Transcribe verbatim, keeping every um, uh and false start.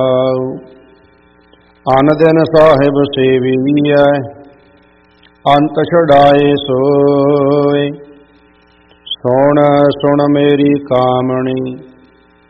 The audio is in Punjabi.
ਅਨ ਦਿਨ ਸਾਹਿਬ ਸੇਵੀਐ, ਅੰਤ ਛੁਡਾਏ ਸੋਇ। ਸੁਣ ਸੁਣ ਮੇਰੀ ਕਾਮਣੀ,